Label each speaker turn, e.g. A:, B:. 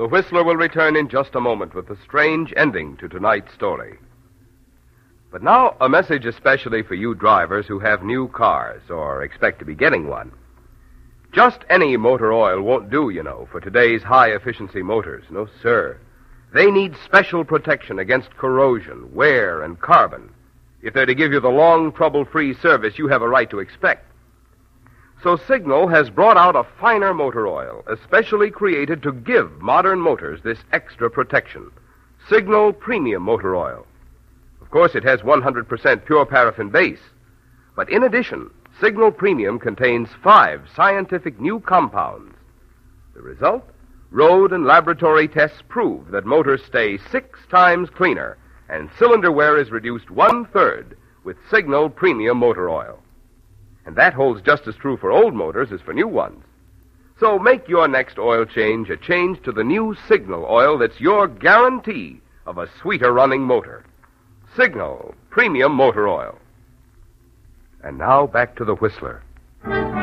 A: The Whistler will return in just a moment with the strange ending to tonight's story. But now, a message especially for you drivers who have new cars or expect to be getting one. Just any motor oil won't do, for today's high-efficiency motors. No, sir. They need special protection against corrosion, wear, and carbon if they're to give you the long, trouble-free service you have a right to expect. So Signal has brought out a finer motor oil, especially created to give modern motors this extra protection. Signal Premium Motor Oil. Of course, it has 100% pure paraffin base. But in addition, Signal Premium contains 5 scientific new compounds. The result? Road and laboratory tests prove that motors stay 6 times cleaner, and cylinder wear is reduced 1/3 with Signal Premium Motor Oil. And that holds just as true for old motors as for new ones. So make your next oil change a change to the new Signal oil that's your guarantee of a sweeter running motor. Signal Premium Motor Oil. And now back to the Whistler.